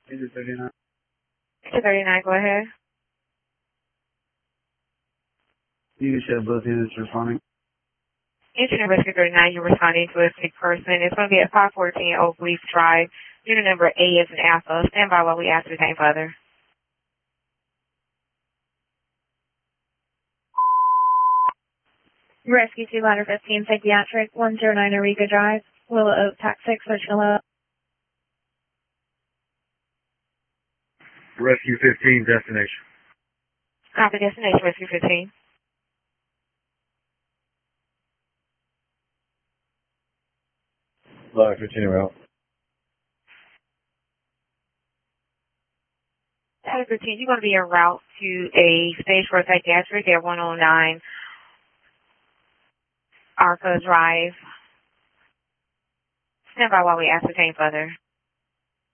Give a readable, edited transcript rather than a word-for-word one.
Unit 39. 239, go ahead. You can share both units responding. Unit Rescue 39, you're responding to a sick person. It's going to be at 514 Oak Leaf Drive. Unit number A is an Alpha. Stand by while we ascertain further. Rescue 2 Ladder 15 Psychiatric 109 Eureka Drive, Willow Oak, Tax 6, Richmond. Rescue 15, destination. Copy destination, Rescue 15. Ladder 15 route. Ladder 15, you're going to be en route to a stage for psychiatric at 109 Arca Drive. Stand by while we ascertain further.